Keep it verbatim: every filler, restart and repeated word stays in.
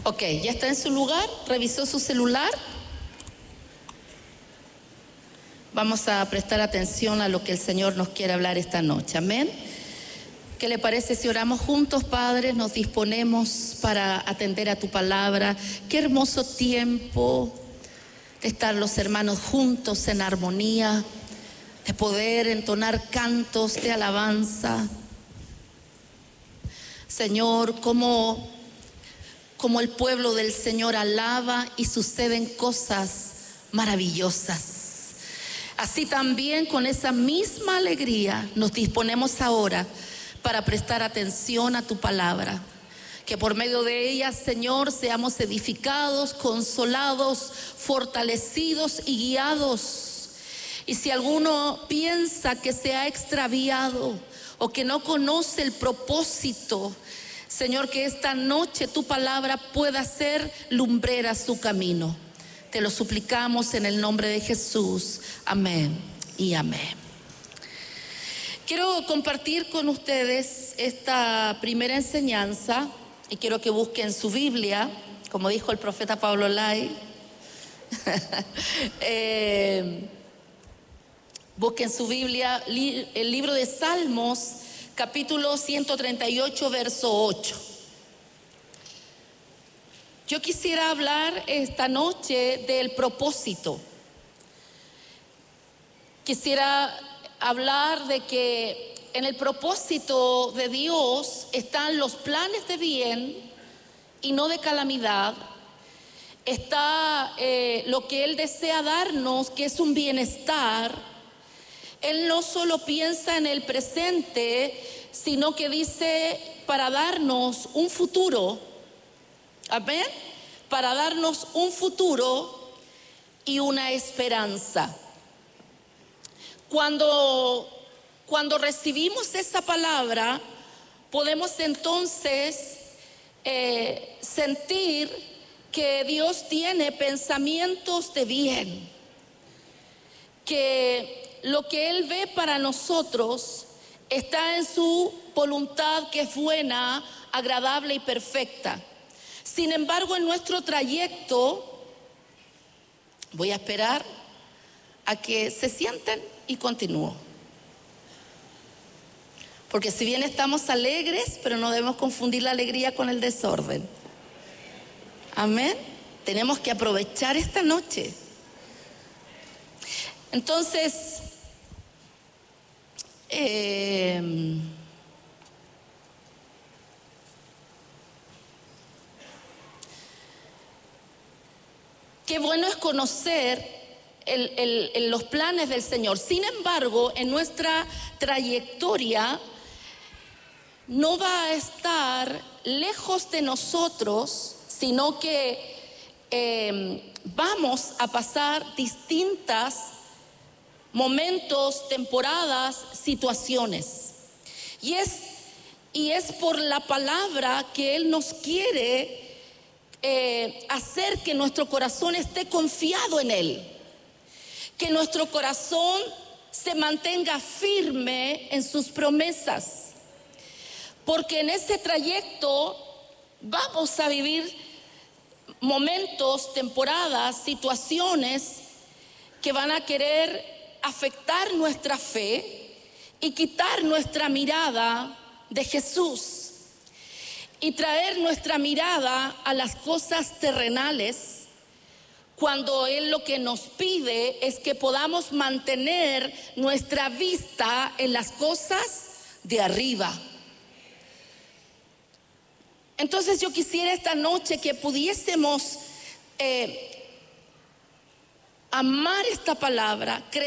Ok, ¿ya está en su lugar? ¿Revisó su celular? Vamos a prestar atención a lo que el Señor nos quiere hablar esta noche. Amén. ¿Qué le parece si oramos juntos, Padre? Nos disponemos para atender a tu palabra. Qué hermoso tiempo de estar los hermanos juntos en armonía, de poder entonar cantos de alabanza. Señor, como, como el pueblo del Señor alaba y suceden cosas maravillosas. Así también, con esa misma alegría, nos disponemos ahora para prestar atención a tu palabra. Que por medio de ella, Señor, seamos edificados, consolados, fortalecidos y guiados. Y si alguno piensa que se ha extraviado o que no conoce el propósito, Señor, que esta noche tu palabra pueda ser lumbrera su camino. Te lo suplicamos en el nombre de Jesús. Amén y amén. Quiero compartir con ustedes esta primera enseñanza y quiero que busquen su Biblia, como dijo el profeta Pablo Lai. eh, busquen su Biblia, li, el libro de Salmos, capítulo ciento treinta y ocho, verso ocho. Yo quisiera hablar esta noche del propósito. Quisiera hablar de que en el propósito de Dios están los planes de bien y no de calamidad. Está eh, lo que Él desea darnos, que es un bienestar. Él no solo piensa en el presente, sino que dice para darnos un futuro. Amén. Para darnos un futuro y una esperanza. Cuando, cuando recibimos esa palabra, podemos entonces eh, sentir que Dios tiene pensamientos de bien, que lo que Él ve para nosotros está en su voluntad, que es buena, agradable y perfecta. Sin embargo, en nuestro trayecto, voy a esperar a que se sienten y continúo. Porque si bien estamos alegres, pero no debemos confundir la alegría con el desorden. Amén. Tenemos que aprovechar esta noche. Entonces, eh, qué bueno es conocer el, el, el, los planes del Señor. Sin embargo, en nuestra trayectoria no va a estar lejos de nosotros, sino que eh, vamos a pasar distintas momentos, temporadas, situaciones. Y es, y es por la palabra que Él nos quiere Eh, hacer que nuestro corazón esté confiado en Él, que nuestro corazón se mantenga firme en sus promesas, porque en ese trayecto vamos a vivir momentos, temporadas, situaciones que van a querer afectar nuestra fe y quitar nuestra mirada de Jesús y traer nuestra mirada a las cosas terrenales, cuando Él lo que nos pide es que podamos mantener nuestra vista en las cosas de arriba. Entonces yo quisiera esta noche que pudiésemos eh, amar esta palabra, creer